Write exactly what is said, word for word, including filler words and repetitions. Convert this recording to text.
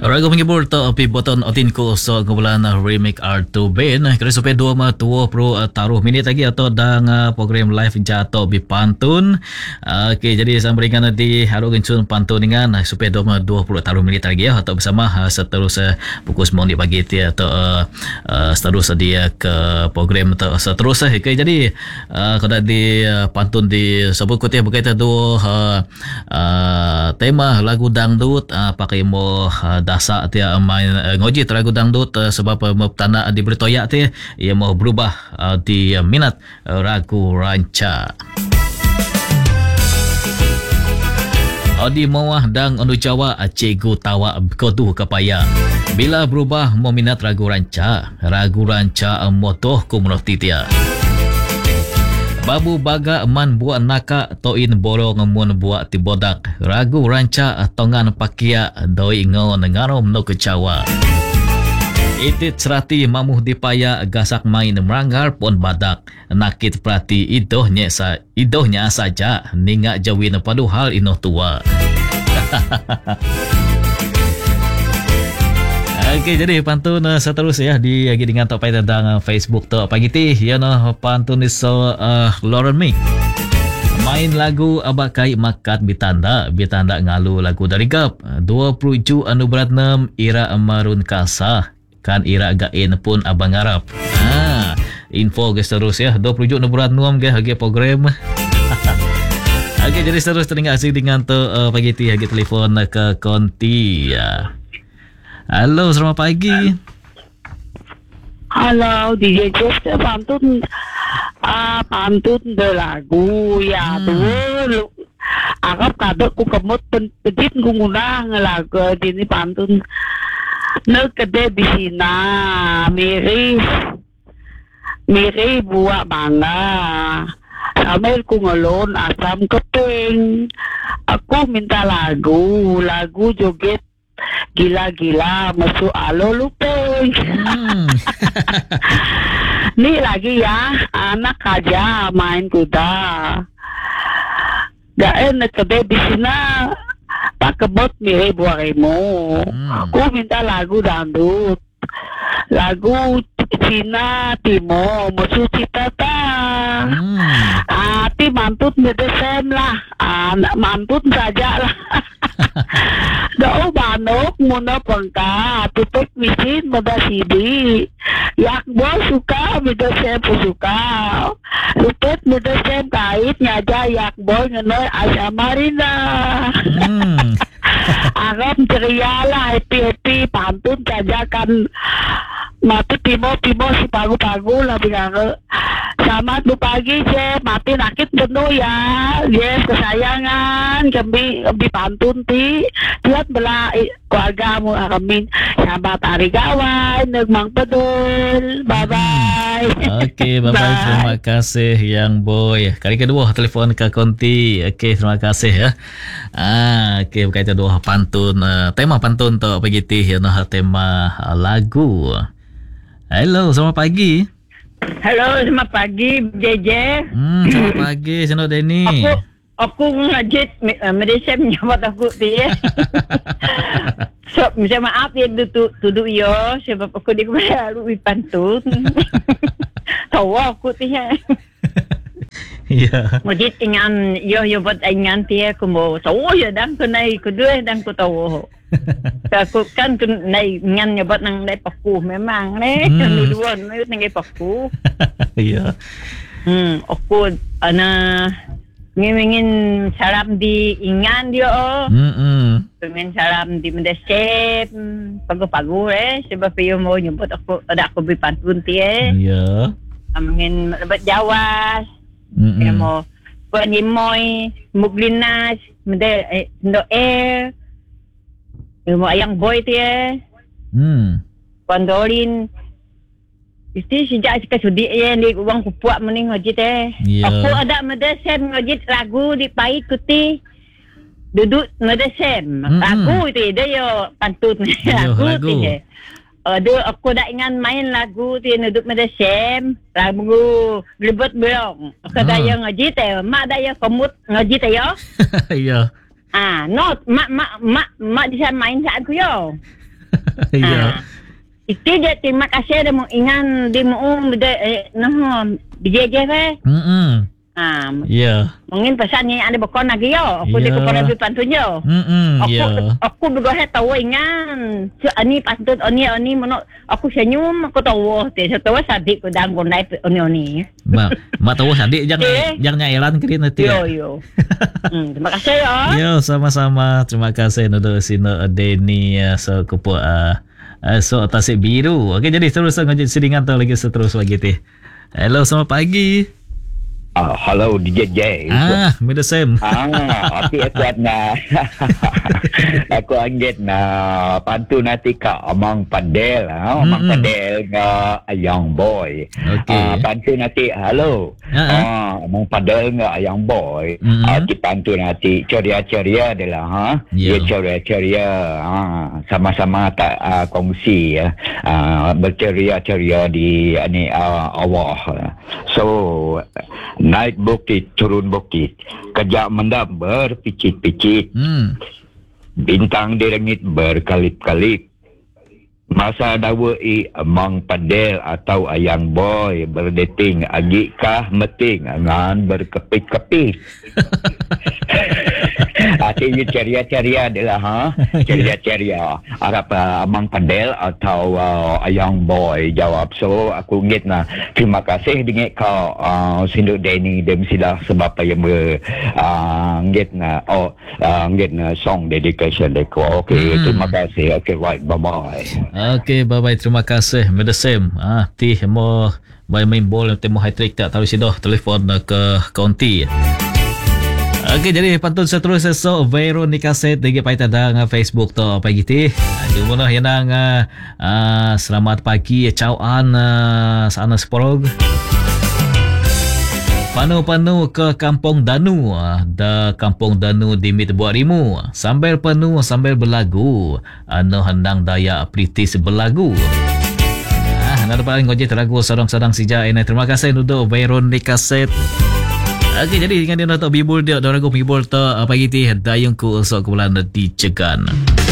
Ragu menghibur to api boton otin ko so kumpulan remake art to ben kira supaya dua ma dua puluh taruh minit lagi atau dang program live jatuh bi pantun. Okey, jadi saya berikan nanti haru gencun pantun dengan supaya dua ma dua puluh taruh minit lagi ya atau bersama seterusnya pukul sembilan pagi ti atau uh, seterusnya dia ke program atau seterusnya. Okey, jadi uh, kalau di uh, pantun di sebut kutip berkaitan dua uh, uh, tema lagu dangdut uh, pakai mo uh, dasa dia main uh, ngoji lagu dangdut uh, sebab uh, tanda diberi toyak dia ia mau berubah uh, di uh, minat uh, ragu ranca. Odi mawah dang ondu Jawa cikgu tawa kodu kapaya. Bila berubah mau minat ragu ranca, ragu ranca motoh kumroti dia. Babu baga man buat naka toin borong mun buat tibodak. Ragu ranca tongan pakia doi ngon ngarom no kecawa. Itit serati mamuh dipaya gasak main meranggar pon badak. Nakit perati idohnya sa idohnya saja ninga jawin padu hal ino tua. Okey, jadi pantun uh, seterusnya di lagi dengan topai tentang uh, Facebook tu pagi ti ya no pantun iso uh, Lauren Mick main lagu abakai makat bitanda bitanda ngalu lagu dari gap dua puluh tujuh anu berat enam ira marun kasah kan ira gain pun abang Arab. Ha, info guys terus ya dua puluh tujuh anu berat enam guys lagi program. Okey, jadi terus teringat asik dengan tu uh, pagi ti lagi telefon uh, ke konti ya. Halo, selamat pagi. Halo, D J Jeff, pantun ah pantun de lagu ya hmm. Tuh. Akap kadok ku kemut petit ku ngunang lagu dini pantun. Nek kede di sina mirip mirip buah bangga. Sambil ku ngelon asam keping. Aku minta lagu, lagu joget gila-gila masuk alo lupeng. Hmm. Ni lagi ya anak aja main kuda. Gak enak kebe di sana pak kebot mirip buah remo. Hmm. Ku minta lagu dangdut, lagu Cina Timo masuk cita ta. Hmm. Ah, ti mantut medesem lah. Ah, mantut saja lah. Dao banok muna pangka tutup misin mada sidi yak bo suka mida sem suka lupet mida sem kait nyaja yak bo ngenoy asa marina. Hmm. Agam ceria lah happy happy pantun saja kan mati timo timo si pagu pagu lah bilang selamat pagi je mati nakit penuh ya yes kesayangan kami kami pantun ti tiap bela keluarga mu kami sahabat hari gawan nagmang pedul bye bye. Okey, bye bye, terima kasih yang boy. Kali kedua telefon ke konti. Okey, terima kasih ya. Ah, okey, berkaitan dua pantun uh, tema pantun tu pagi ti ya nah tema uh, lagu. Halo, selamat pagi. Halo, selamat pagi, J J. Hmm, selamat pagi, Seno Denny. Aku, aku ngajit medisem nyawa aku dia. So, minta maaf ya tu tuduh yo, sebab aku di kemana lalu pantun. Tahu aku dia. Ya. Ngajit ingan yo yo buat ingan dia aku mau tahu ya dan aku naik kedua dan aku tahu. Aku kan naik ingan nyabat nang naik paku memang nih kan dua naik nang paku. Iya. Hmm, aku ana ngingin salam di ingan dia oh. Hmm. Pengen salam di mendesep pagu-pagu eh sebab dia mau nyebut aku ada aku beri pantun dia. Iya. Amengin lebat Jawas. Hmm. Dia mau penimoy muglinas mende eh, ndo air. Ilmu ayang boy dia. Hmm. Pandolin. Isti sejak sekat sudi ya di uang kupuak mending ngojit eh. Yeah. Aku ada medesem ngojit lagu di pahit kuti. Duduk medesem. Mm-hmm. Lagu itu dia yo pantun lagu tu je. Aduh aku dah ingat main lagu tu duduk medesem. Lagu lebet belong. Aku dah yang ngojit eh. Mak dah yang komut ngojit eh yo. Iya. Ah, no, mak mak mak mak di sana main saat aku yo. Ya. Itu dia terima kasih dia mau ingat dia mau dia eh, nah bijaya eh. Hmm. Ah, Ya. mungkin pesan ni ada bekon lagi yo. Aku Ya. di kepada lebih pantun yo. Hmm. Aku Ya. aku juga he tahu ingat. So ani pantun oni oni mono aku senyum aku tahu teh so tahu sadik ko dang gonai oni oni. Ma, ma tahu sadik jangan Eh. jangan nyairan kiri nanti. Yo yo. Hmm, terima kasih yo. Yo, sama-sama. Terima kasih Nudo Sino Deni uh, so kupu uh, uh, so tasik biru. Okey, jadi terus ngajak sidingan tu lagi seterus lagi teh. Hello, selamat pagi. Ah, hello D J J. Ah, me the same. Ah, aku akuat na. Aku anggit na pantun nanti ka amang padel, ha? Amang Mm-mm. padel nga ayang boy. Okey. Ah, pantun nanti hello. Ah, Ah, amang padel nga ayang boy. Mm-mm. Ah, di pantun nanti ceria-ceria adalah ha. Ya. Dia ceria-ceria. Ah, sama-sama tak ah, kongsi ya. Ah, berceria-ceria di ni ah, Allah. So naik bukit, turun bukit. Kejak mendam berpicit-picit. Hmm. Bintang di langit berkalip-kalip. Masa dawa i amang padel atau ayang boy berdating agikah meting ngan berkepit-kepit. Artinya ceria-ceria adalah ha? Ceria-ceria. Harap uh, amang padel atau uh, ayang boy jawab. So aku ingat na terima kasih dengan kau uh, Sinduk Denny dem sila sebab yang ber uh, ingat na oh uh, ingat na song dedication deku. Okay, Hmm. terima kasih. Okay, right, bye-bye. Okey, bye-bye. Terima kasih. Me the same. Ah, ti mo by main ball temo high trick tak tahu sido telefon uh, ke county. Okey, jadi pantun seterusnya so Veronica Set lagi pai tadang uh, Facebook tu pagi ti. Cuma nah yang uh, uh, selamat pagi cauan uh, sana sporog. Panu-panu ke Kampung Danu, da Kampung Danu di Mit Buarimu. Sambil penuh sambil berlagu, anu hendang daya pritis berlagu. Ah, nak paling ngojek lagu sadang-sadang sija ini. Terima kasih untuk Veronica Set. Okey, jadi dengan dia nak bibul dia, orang go bibul tu pagi ti dayung ku usah kumpulan di Cegan.